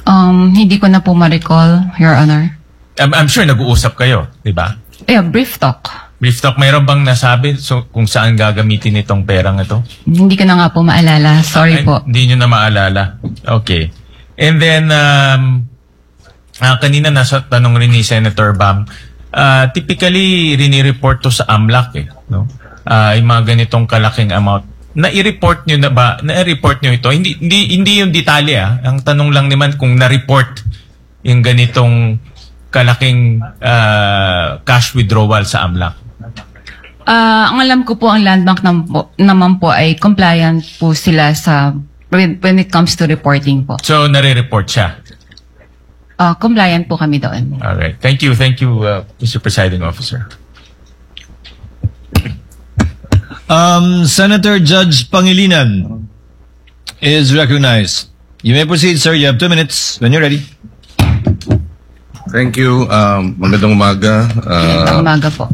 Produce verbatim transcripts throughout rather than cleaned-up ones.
Um, hindi ko na po ma-recall, Your Honor. I'm, I'm sure nag-uusap kayo, di ba? Yeah, brief talk. Brief talk, mayroon bang nasabi so, kung saan gagamitin itong perang ito? Hindi ko na nga po maalala. Sorry Ay, po. Hindi nyo na maalala. Okay. And then, um, ah, kanina nasa tanong rin ni Senator Bam, uh, typically, rini-report to sa AMLAC eh. No? Uh, yung mga ganitong kalaking amount. Na-i-report nyo na ba? Na-i-report nyo ito? Hindi, hindi, hindi yung detalye ah. Ang tanong lang naman kung na-report yung ganitong kalaking uh, cash withdrawal sa AMLAC. Uh, ang alam ko po, ang Land Bank nam po, naman po ay compliant po sila sa when, when it comes to reporting po. So, nare-report siya? Uh, compliant po kami doon. Alright. Thank you. Thank you, uh, Mister Presiding Officer. Um, Senator Judge Pangilinan is recognized. You may proceed, sir. You have two minutes when you're ready. Thank you. Um, magandang umaga. Uh, umaga po.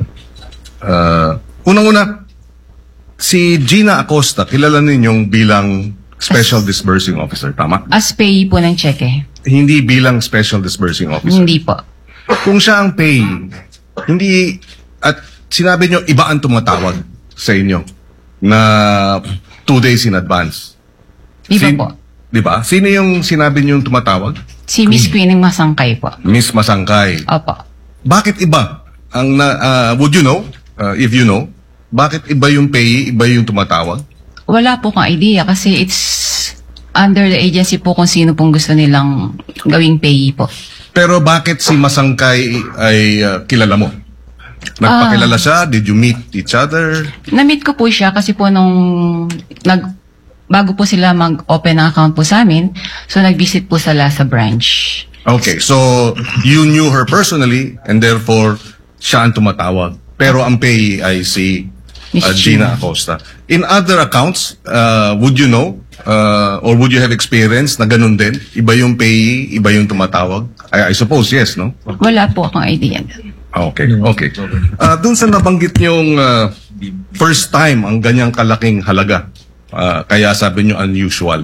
Uh, Unang-una, si Gina Acosta, kilala ninyong bilang Special As, Disbursing Officer, tama? As payee po ng cheque. Hindi bilang Special Disbursing Officer? Hindi po. Kung siya ang payee, hindi, at sinabi nyo, iba ang tumatawag sa inyo na two days in advance. Di ba Sin, po? Di ba? Sino yung sinabi nyo yung tumatawag? Si Miss Queening Masangkay po. Miss Masangkay. Opo. Bakit iba? Ang na, uh, would you know? Uh, if you know, bakit iba yung payee, iba yung tumatawag? Wala po kang idea kasi it's under the agency po kung sino pong gusto nilang gawing payee po. Pero bakit si Masangkay ay uh, kilala mo? Nagpakilala uh, siya? Did you meet each other? Na-meet ko po siya kasi po nung nag, bago po sila mag-open ng account po sa amin, so nag-visit po sila sa branch. Okay, so you knew her personally and therefore siya ang tumatawag. Pero ang payee ay si uh, Gina Acosta. In other accounts, uh, would you know uh, or would you have experience na ganun din? Iba yung payee, iba yung tumatawag? I, I suppose yes, no? Wala po akong idea. Okay, okay. Uh, Doon sa nabanggit niyong uh, first time ang ganyang kalaking halaga, uh, kaya sabi niyo unusual.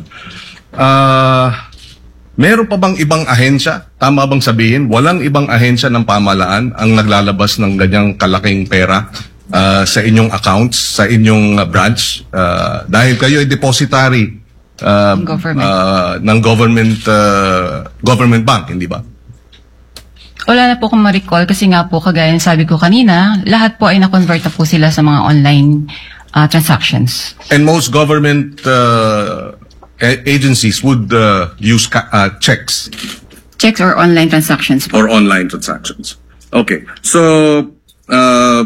Uh, meron pa bang ibang ahensya? Tama bang sabihin, walang ibang ahensya ng pamahalaan ang naglalabas ng ganyang kalaking pera uh, sa inyong accounts, sa inyong uh, branch? Uh, dahil kayo ay depositary uh, government. Uh, ng government uh, government bank, hindi ba? Wala na po akong ma-recall kasi nga po, kagaya ng sabi ko kanina, lahat po ay na-convert na po sila sa mga online uh, transactions. And most government uh, agencies would uh, use uh, checks. Checks or online transactions po. Or online transactions. Okay. So, uh,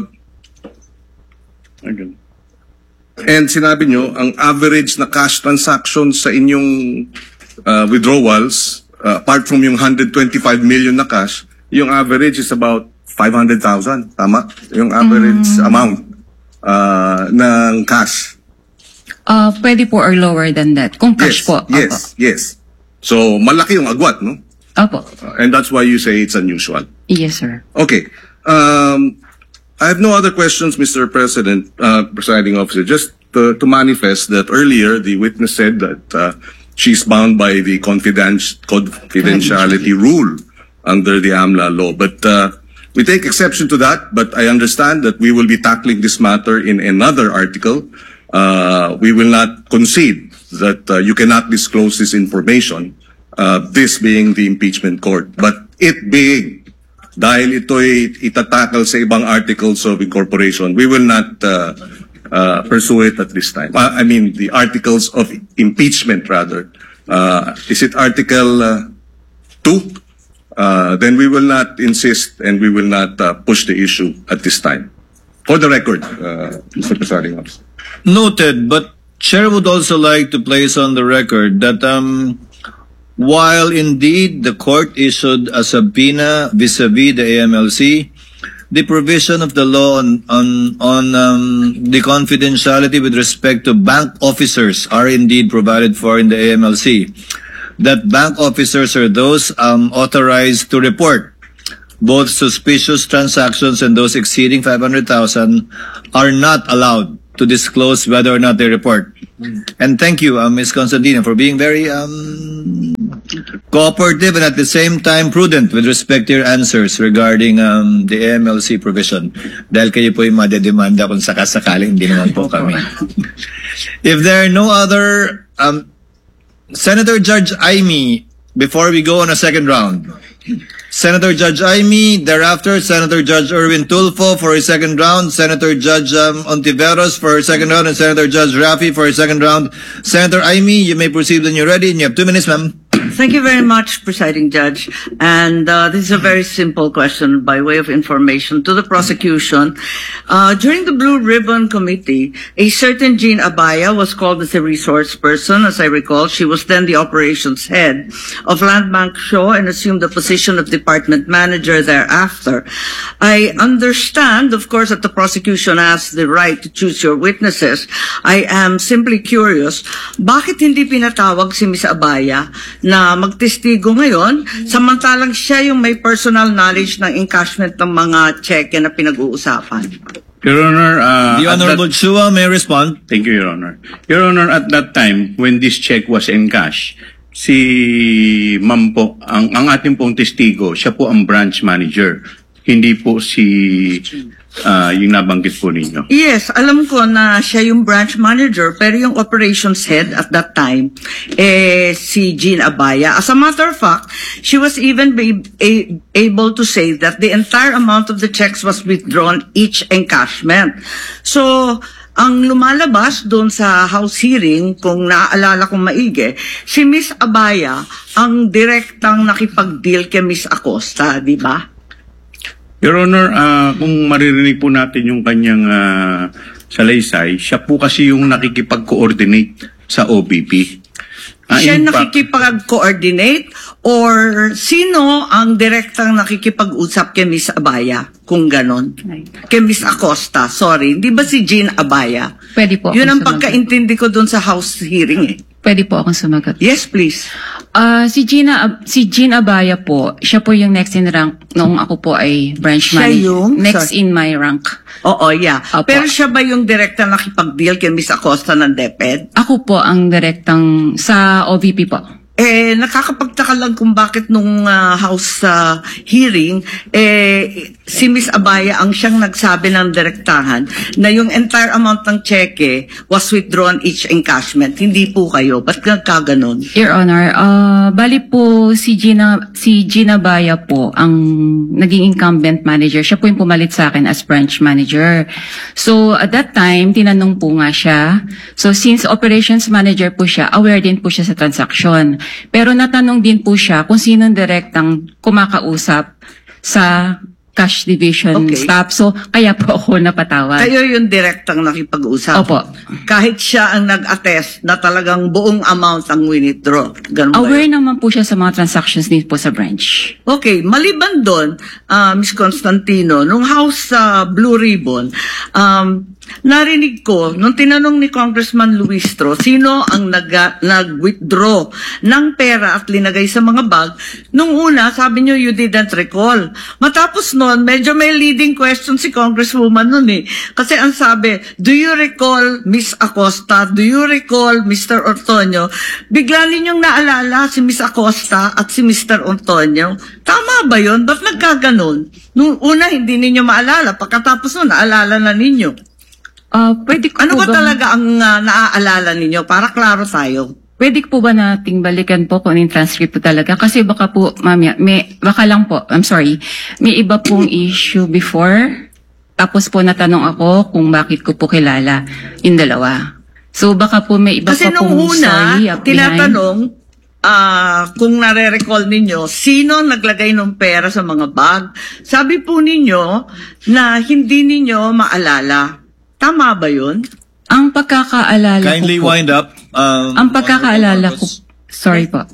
again. And sinabi nyo, ang average na cash transactions sa inyong uh, withdrawals, uh, apart from yung one hundred twenty-five million na cash, yung average is about five hundred thousand. Tama? Yung average mm. amount uh, ng cash. Uh, pwede po or lower than that. Kung cash yes, po. Yes, Opo. yes. So, malaki yung agwat, no? Opo. Uh, and that's why you say it's unusual. Yes, sir. Okay. Um, I have no other questions, Mister President, uh, Presiding Officer. Just to, to manifest that earlier, the witness said that uh, she's bound by the confidenti confidentiality rule under the AMLA law. But uh, we take exception to that, but I understand that we will be tackling this matter in another article. Uh, we will not concede that uh, you cannot disclose this information, uh, this being the impeachment court. But it being, dahil ito'y itatakal sa ibang articles of incorporation, we will not uh, uh, pursue it at this time. Uh, I mean, the articles of impeachment, rather. Uh, is it Article uh, two? Uh, then we will not insist and we will not uh, push the issue at this time. For the record, uh, Mister Presiding Officer. Noted, but Chair would also like to place on the record that um, while indeed the court issued a subpoena vis-a-vis the A M L C, the provision of the law on on, on um, the confidentiality with respect to bank officers are indeed provided for in the A M L C. That bank officers are those um, authorized to report. Both suspicious transactions and those exceeding five hundred thousand are not allowed to disclose whether or not they report. And thank you, uh, Miz Constantino, for being very um, cooperative and at the same time prudent with respect to your answers regarding um, the A M L C provision. Dahil kayo po yung madedemanda kung sakasakaling hindi naman po kami. If there are no other... Um, Senator Judge Aimee, before we go on a second round. Senator Judge Aimee, thereafter Senator Judge Erwin Tulfo for his second round, Senator Judge um, Ontiveros for his second round, and Senator Judge Rafi for his second round. Senator Aimee, you may proceed when you're ready, and you have two minutes, ma'am. Thank you very much, Presiding Judge. And uh, this is a very simple question by way of information to the prosecution. Uh, during the Blue Ribbon Committee, a certain Jean Abaya was called as a resource person. As I recall, she was then the operations head of Land Bank Shaw and assumed the position of department manager thereafter. I understand, of course, that the prosecution has the right to choose your witnesses. I am simply curious, bakit hindi pinatawag si Miz Abaya na magtestigo ngayon, samantalang siya yung may personal knowledge ng encashment ng mga cheque na pinag-uusapan? Your Honor, uh, The at Honorable that- Chua may respond. Thank you, Your Honor. Your Honor, at that time, when this check was encashed, si Ma'am po, ang, ang ating pong testigo, siya po ang branch manager. Hindi po si uh, yung nabanggit po ninyo. Yes, alam ko na siya yung branch manager, pero yung operations head at that time, eh, si Jean Abaya. As a matter of fact, she was even be, a, able to say that the entire amount of the checks was withdrawn each encashment. So, ang lumalabas doon sa House hearing, kung naaalala kong maigi, si Miz Abaya ang direktang nakipag-deal kay Miz Acosta, di ba? Your Honor, uh, kung maririnig po natin yung kanyang uh, salaysay, siya po kasi yung nakikipag-coordinate sa O B P. Uh, Siya in fact- nakikipag-coordinate or sino ang direktang nakikipag-usap kay Miz Abaya? Kung ganon. Kay Miz Acosta, sorry. Di ba si Jean Abaya? Pwede po Yun ang akong sumagot. pagkaintindi ko doon sa House hearing eh. Pwede po akong sumagot. Yes, please. Ah, si Gina Ab- si Jean Abaya po, siya po yung next in rank nung ako po ay branch Siya manager. yung- Next sorry. in my rank. Oo, yeah. Opo. Pero siya ba yung direktang nakipag-deal kay Miz Acosta ng DepEd? Ako po ang direktang sa O V P po. Eh, nakakapagtaka lang kung bakit nung ah, House ah, hearing, eh, si Miz Abaya ang siyang nagsabi ng direktahan na yung entire amount ng cheque was withdrawn each encashment. Hindi po kayo. Ba't nagkaganon? Your Honor, ah bali po si Gina si Gina Baya po ang naging incumbent manager. Siya po yung pumalit sa akin as branch manager. So at that time, tinanong po nga siya. So since operations manager po siya, aware din po siya sa transaction. Pero natanong din po siya kung sino direktang kumakausap sa cash division Okay. staff. So kaya po ako napatawag. Kayo yung direktang nakipag-usap. Opo. Kahit siya ang nag-attest na talagang buong amount ang withdraw. Ganun ba Aware yun? naman po siya sa mga transactions din po sa branch. Okay, maliban doon, uh, Miz Constantino, nung House sa Blue Ribbon, um, narinig ko, nung tinanong ni Congressman Luistro, sino ang nag- nag-withdraw ng pera at linagay sa mga bag, nung una, sabi niyo, you didn't recall. Matapos noon, medyo may leading question si Congresswoman noon eh. Kasi ang sabi, do you recall Miss Acosta? Do you recall Mister Ortonio? Bigla ninyong naalala si Miss Acosta at si Mister Ortonio. Tama ba yun? Ba't nagkaganon? Nung una, hindi ninyo maalala. Pagkatapos noon, naalala na ninyo. Ah, pwede ko Ano po ba bang- talaga ang uh, naaalala ninyo? Para klaro tayo. Pwede po ba nating balikan po kung ano yung transcript po talaga? Kasi baka po, mamaya, may, baka lang po, I'm sorry, may iba pong issue before, tapos po natanong ako kung bakit ko po kilala yung dalawa. So baka po may iba Kasi pa nung pong una, story up behind. tinatanong, ah, kung nare-recall ninyo, sino naglagay ng pera sa mga bag? Sabi po ninyo na hindi ninyo maalala. Tama ba yun? Ang pagkakaalala Kindly ko po, wind up. Um, ang pagkakaalala ko, Honorable Marcos. sorry po.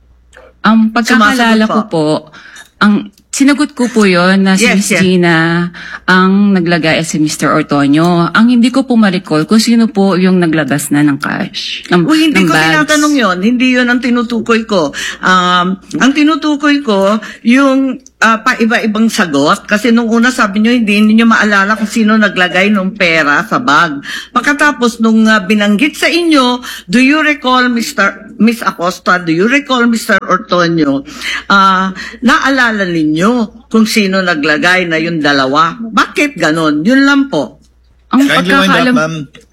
Ang pagkakaalala Sumasagot ko po, ang sinagot ko po yon na si Yes, Miss yes. Gina ang naglagay si Mister Ortonio. Ang hindi ko po ma-recall kung sino po yung naglabas na ng cash. Ng, Uy, hindi ng ko bags. tinatanong yon. Hindi yon ang tinutukoy ko. Um, ang tinutukoy ko, yung ah, pa-iba-ibang sagot. Kasi nung una sabi nyo, hindi ninyo maalala kung sino naglagay ng pera sa bag. Pagkatapos nung ah, binanggit sa inyo, do you recall Mister Miss Acosta, do you recall, Mister Ortonio, ah, naalala ninyo kung sino naglagay na yung dalawa? Bakit ganon? Yun lang po. Ang Kindly wind up, pagkakaalam, ma'am.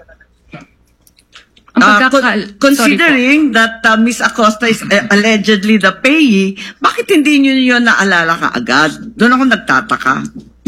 ang Ah, pagkakaal, con- considering that uh, Miss Acosta is uh, allegedly the payee, bakit hindi nyo yun naalala kaagad? Doon ako nagtataka.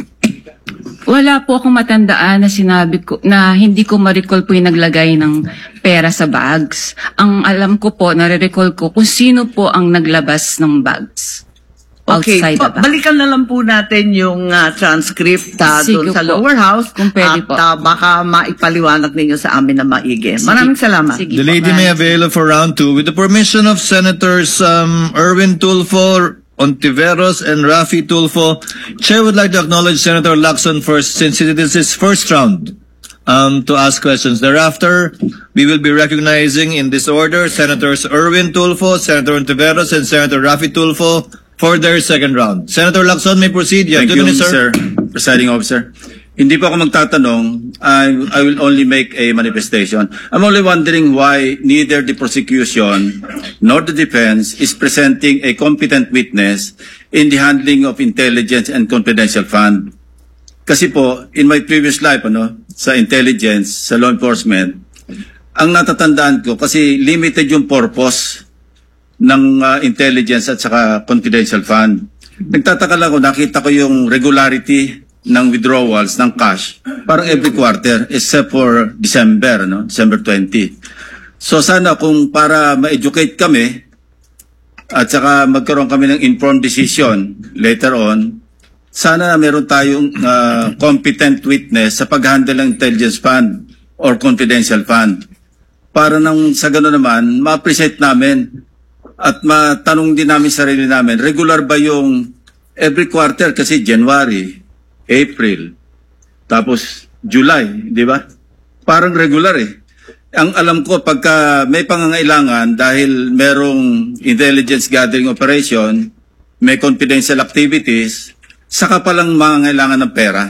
wala po akong matandaan na sinabi ko, na hindi ko ma-recall po yung naglagay ng pera sa bags. Ang alam ko po, nare-recall ko kung sino po ang naglabas ng bags. Okay, Outside the pa- bag. balikan na lang po natin yung uh, transcript uh, Sige doon sa po. lower house Kung pwede at po. uh, baka maipaliwanag ninyo sa amin na maigi. Sige. Maraming salamat. Sige The po, lady ma'am. may avail for round two with the permission of Senators um, Erwin Tulfo, Ontiveros, and Rafi Tulfo. Chair would like to acknowledge Senator Lacson first, since it is his first round um, to ask questions. Thereafter, we will be recognizing in this order Senators Erwin Tulfo, Senator Ontiveros, and Senator Rafi Tulfo for their second round. Senator Lacson may proceed. You have Thank two you, minutes, sir. Mister Presiding Officer. Hindi po ako magtatanong. I, I will only make a manifestation. I'm only wondering why neither the prosecution nor the defense is presenting a competent witness in the handling of intelligence and confidential fund. Kasi po, in my previous life, ano, sa intelligence, sa law enforcement, ang natatandaan ko, kasi limited yung purpose ng uh, intelligence at saka confidential fund. Nagtataka lang ako, nakita ko yung regularity ng withdrawals ng cash parang every quarter except for December, no? December twentieth. So sana kung para ma-educate kami at saka magkaroon kami ng informed decision later on, sana meron tayong uh, competent witness sa pag-handle ng intelligence fund or confidential fund. Para nang sa gano'n naman, ma-appreciate namin at matanong din namin sarili namin, regular ba yung every quarter kasi January, April, tapos July, di ba? Parang regular eh. Ang alam ko, pagka may pangangailangan dahil merong intelligence gathering operation, may confidential activities, saka palang mangangailangan ng pera.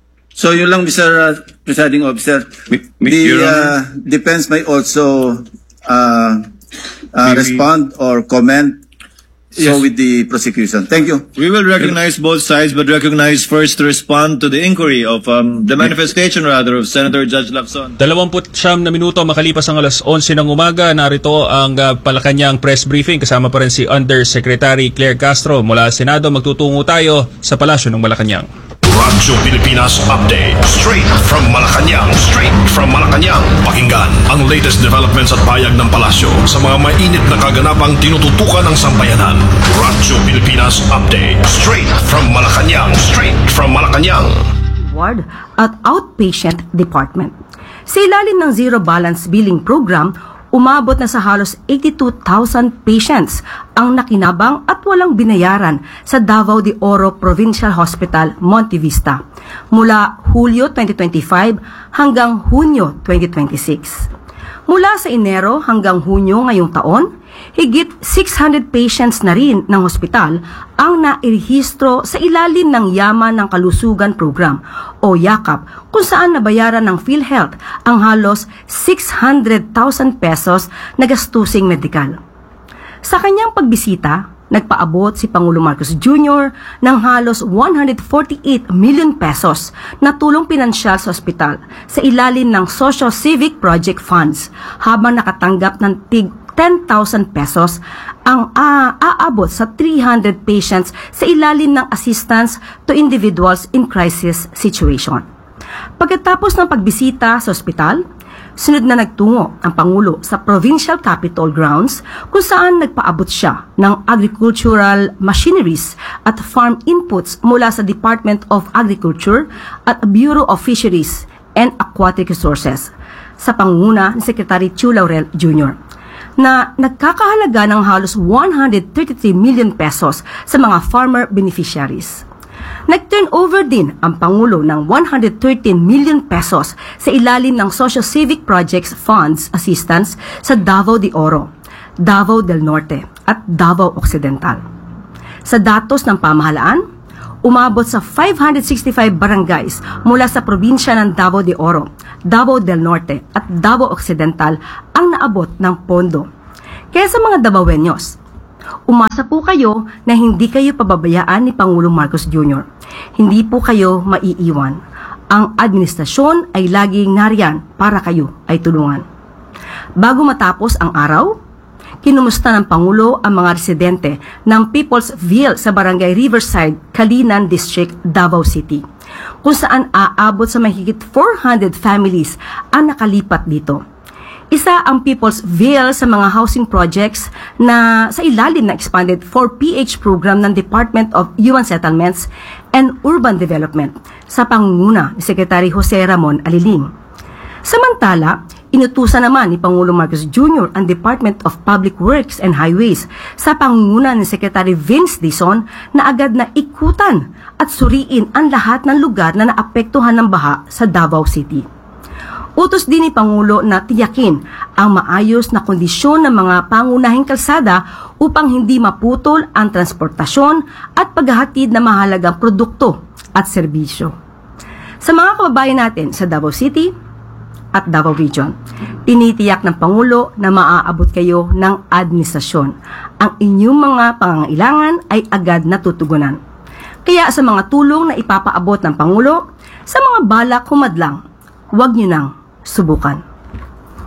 So yun lang, Mister Presiding Officer. Mi- The Your Honor. uh, defense may also uh, uh, Maybe- respond or comment so Yes. with the prosecution. Thank you. We will recognize both sides, but recognize first to respond to the inquiry of um, the manifestation, rather, of Senator Judge Lacson. Dalawamput siyam na minuto makalipas ang alas onse ng umaga, narito ang uh, Palakanyang press briefing. Kasama pa rin si Undersecretary Claire Castro mula Senado. Magtutungo tayo sa Palasyo ng Malacanang. Radyo Pilipinas Update. Straight from Malacanang. Straight from Malacanang. Pakinggan ang latest developments at payag ng palasyo sa mga mainit na kaganapang tinututukan ng sambayanan. Radyo Pilipinas Update. Straight from Malacanang. Straight from Malacanang. Ward at Outpatient Department. Sa ilalim ng Zero Balance Billing Program, umabot na sa halos eighty-two thousand patients ang nakinabang at walang binayaran sa Davao de Oro Provincial Hospital, Monte Vista mula Hulyo twenty twenty-five hanggang Hunyo twenty twenty-six. Mula sa Enero hanggang Hunyo ngayong taon, higit six hundred patients na rin ng hospital ang nairehistro sa ilalim ng Yaman ng Kalusugan Program o YAKAP, kung saan nabayaran ng PhilHealth ang halos six hundred thousand pesos na gastusing medikal. Sa kanyang pagbisita, nagpaabot si Pangulo Marcos Junior ng halos one hundred forty-eight million pesos na tulong pinansyal sa ospital sa ilalim ng Social Civic Project Funds, habang nakatanggap ng tig ten thousand pesos ang uh, aabot sa three hundred patients sa ilalim ng Assistance to Individuals in Crisis Situation. Pagkatapos ng pagbisita sa ospital, sunod na nagtungo ang Pangulo sa Provincial Capitol Grounds, kung saan nagpaabot siya ng agricultural machineries at farm inputs mula sa Department of Agriculture at Bureau of Fisheries and Aquatic Resources sa pangunguna ni Secretary Chu Laurel Junior na nagkakahalaga ng halos one hundred thirty-three million pesos sa mga farmer beneficiaries. Nag-turn over din ang Pangulo ng one hundred thirteen million pesos sa ilalim ng Social Civic Projects Funds Assistance sa Davao de Oro, Davao del Norte at Davao Occidental. Sa datos ng pamahalaan, umabot sa five hundred sixty-five barangays mula sa probinsya ng Davao de Oro, Davao del Norte at Davao Occidental ang naabot ng pondo. Kaya sa mga Davaoenos, umasa po kayo na hindi kayo pababayaan ni Pangulong Marcos Junior Hindi po kayo maiiwan. Ang administrasyon ay laging nariyan para kayo ay tulungan. Bago matapos ang araw, kinumusta ng Pangulo ang mga residente ng People's Ville sa Barangay Riverside, Kalinan District, Davao City, kung saan aabot sa mahigit four hundred families ang nakalipat dito. Isa ang People's Ville sa mga housing projects na sa ilalim ng Expanded four P H program ng Department of Human Settlements and Urban Development sa pangunguna ni Secretary Jose Ramon Aliling. Samantala, inutusan naman ni Pangulong Marcos Junior ang Department of Public Works and Highways sa pangunguna ni Secretary Vince Dizon na agad na ikutan at suriin ang lahat ng lugar na naapektuhan ng baha sa Davao City. Utos din ni Pangulo na tiyakin ang maayos na kondisyon ng mga pangunahing kalsada upang hindi maputol ang transportasyon at paghahatid ng mahalagang produkto at serbisyo. Sa mga kababayan natin sa Davao City at Davao Region, tinitiyak ng Pangulo na maaabot kayo ng administrasyon. Ang inyong mga pangangailangan ay agad natutugunan. Kaya sa mga tulong na ipapaabot ng Pangulo, sa mga balak humadlang, huwag nyo nang subukan.